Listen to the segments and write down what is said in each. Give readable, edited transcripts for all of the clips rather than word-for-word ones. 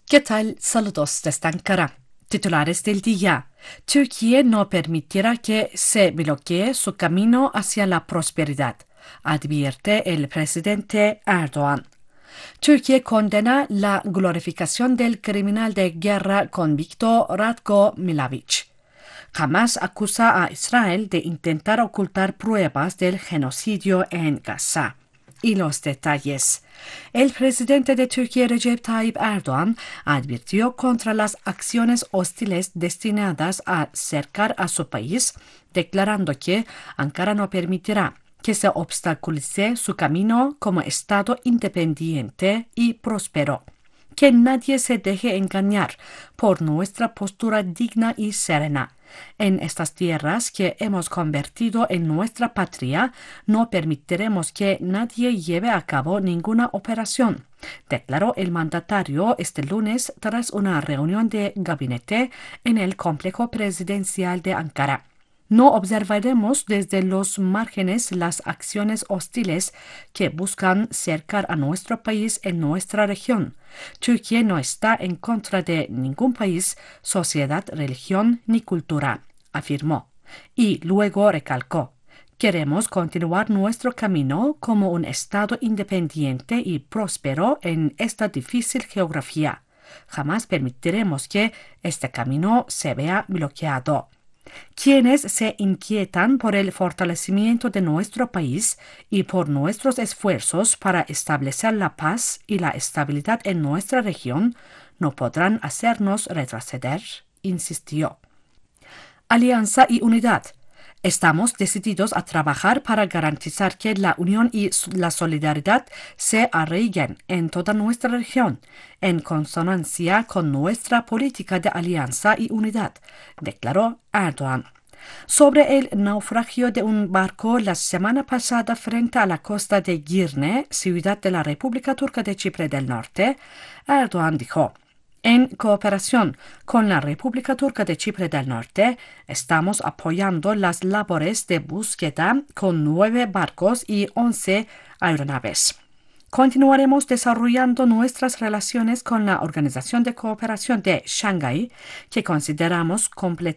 ¿Qué tal? Saludos desde Ankara. Titulares del día. Turquía no permitirá que se bloquee su camino hacia la prosperidad, advierte el presidente Erdoğan. Turquía condena la glorificación del criminal de guerra convicto Ratko Mladic. Hamas acusa a Israel de intentar ocultar pruebas del genocidio en Gaza. Y los detalles. El presidente de Turquía, Recep Tayyip Erdoğan, advirtió contra las acciones hostiles destinadas a cercar a su país, declarando que Ankara no permitirá que se obstaculice su camino como Estado independiente y próspero. Que nadie se deje engañar por nuestra postura digna y serena. En estas tierras que hemos convertido en nuestra patria, no permitiremos que nadie lleve a cabo ninguna operación, declaró el mandatario este lunes tras una reunión de gabinete en el complejo presidencial de Ankara. No observaremos desde los márgenes las acciones hostiles que buscan cercar a nuestro país en nuestra región. Turquía no está en contra de ningún país, sociedad, religión ni cultura, afirmó. Y luego recalcó: queremos continuar nuestro camino como un Estado independiente y próspero en esta difícil geografía. Jamás permitiremos que este camino se vea bloqueado. Quienes se inquietan por el fortalecimiento de nuestro país y por nuestros esfuerzos para establecer la paz y la estabilidad en nuestra región, no podrán hacernos retroceder, insistió. Alianza y unidad. Estamos decididos a trabajar para garantizar que la unión y la solidaridad se arraiguen en toda nuestra región, en consonancia con nuestra política de alianza y unidad, declaró Erdoğan. Sobre el naufragio de un barco la semana pasada frente a la costa de Girne, ciudad de la República Turca de Chipre del Norte, Erdoğan dijo: en cooperación con la República Turca de Chipre del Norte, estamos apoyando las labores de búsqueda con 9 barcos y 11 aeronaves. Continuaremos desarrollando nuestras relaciones con la Organización de Cooperación de Shanghái, que consideramos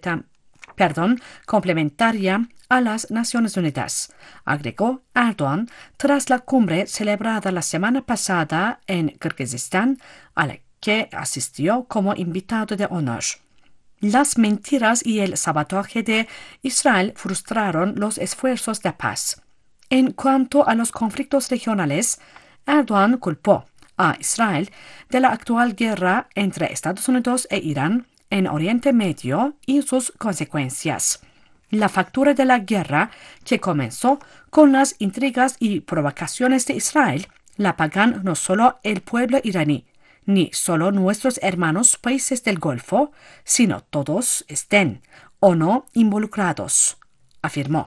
complementaria a las Naciones Unidas, agregó Erdoğan tras la cumbre celebrada la semana pasada en Kirguistán, a la que asistió como invitado de honor. Las mentiras y el sabotaje de Israel frustraron los esfuerzos de paz. En cuanto a los conflictos regionales, Erdoğan culpó a Israel de la actual guerra entre Estados Unidos e Irán en Oriente Medio y sus consecuencias. La factura de la guerra, que comenzó con las intrigas y provocaciones de Israel, la pagan no solo el pueblo iraní, ni solo nuestros hermanos países del Golfo, sino todos estén o no involucrados, afirmó.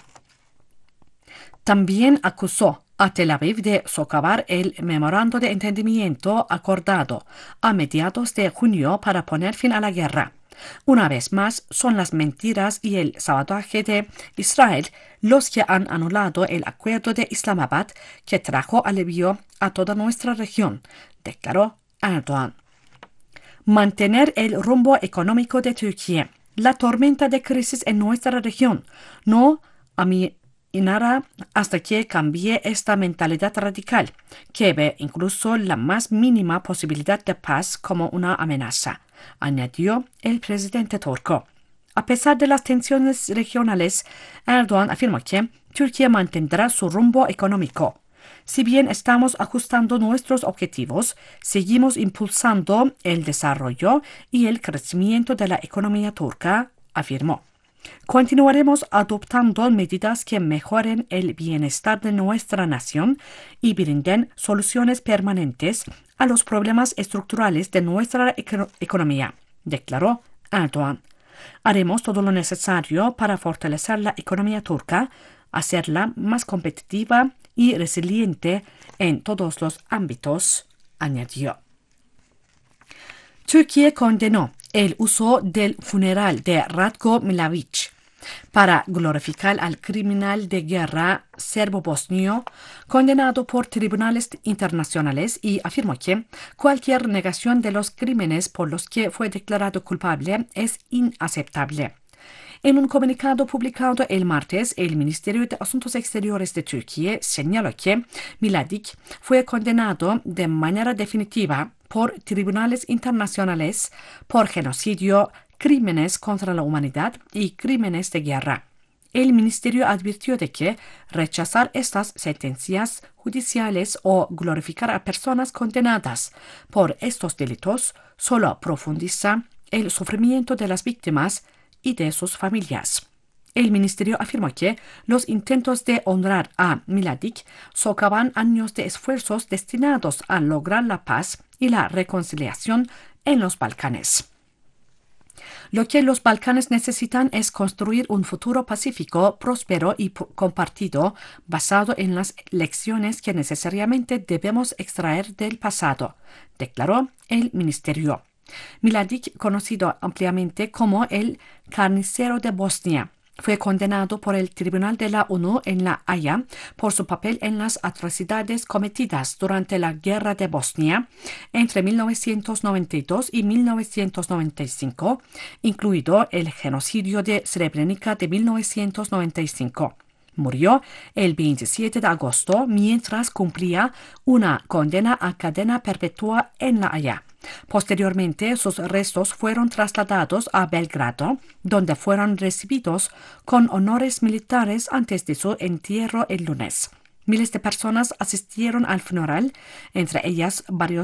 También acusó a Tel Aviv de socavar el memorando de entendimiento acordado a mediados de junio para poner fin a la guerra. Una vez más, son las mentiras y el sabotaje de Israel los que han anulado el acuerdo de Islamabad que trajo alivio a toda nuestra región, declaró Erdoğan. Mantener el rumbo económico de Turquía. La tormenta de crisis en nuestra región no aminará hasta que cambie esta mentalidad radical, que ve incluso la más mínima posibilidad de paz como una amenaza, añadió el presidente turco. A pesar de las tensiones regionales, Erdoğan afirmó que Turquía mantendrá su rumbo económico. Si bien estamos ajustando nuestros objetivos, seguimos impulsando el desarrollo y el crecimiento de la economía turca, afirmó. Continuaremos adoptando medidas que mejoren el bienestar de nuestra nación y brinden soluciones permanentes a los problemas estructurales de nuestra economía, declaró Erdoğan. Haremos todo lo necesario para fortalecer la economía turca, hacerla más competitiva y resiliente en todos los ámbitos, añadió. Turquía condenó el uso del funeral de Ratko Mladic. para glorificar al criminal de guerra serbo-bosnio condenado por tribunales internacionales y afirmó que cualquier negación de los crímenes por los que fue declarado culpable es inaceptable. En un comunicado publicado el martes, el Ministerio de Asuntos Exteriores de Turquía señaló que Mladic fue condenado de manera definitiva por tribunales internacionales por genocidio, crímenes contra la humanidad y crímenes de guerra. El ministerio advirtió de que rechazar estas sentencias judiciales o glorificar a personas condenadas por estos delitos solo profundiza el sufrimiento de las víctimas y de sus familias. El ministerio afirmó que los intentos de honrar a Mladic socavan años de esfuerzos destinados a lograr la paz y la reconciliación en los Balcanes. Lo que los Balcanes necesitan es construir un futuro pacífico, próspero y compartido, basado en las lecciones que necesariamente debemos extraer del pasado, declaró el ministerio. Mladic, conocido ampliamente como el carnicero de Bosnia, fue condenado por el Tribunal de la ONU en La Haya por su papel en las atrocidades cometidas durante la Guerra de Bosnia entre 1992 y 1995, incluido el genocidio de Srebrenica de 1995. Murió el 27 de agosto mientras cumplía una condena a cadena perpetua en La Haya. Posteriormente, sus restos fueron trasladados a Belgrado, donde fueron recibidos con honores militares antes de su entierro el lunes. Miles de personas asistieron al funeral, entre ellas varios